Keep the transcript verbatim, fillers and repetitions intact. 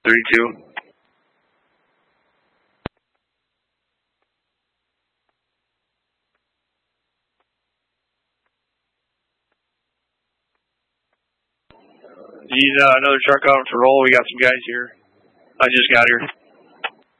thirty-two. Need uh, another truck out to roll. We got some guys here. I just got here.